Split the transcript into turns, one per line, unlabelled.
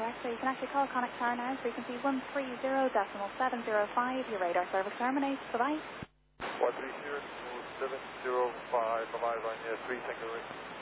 incorrect, so you can actually call Connect Tower now, frequency 130.705, your radar service terminates. Bye-bye.
130.705, bye-bye, Ryanair 3, thank you.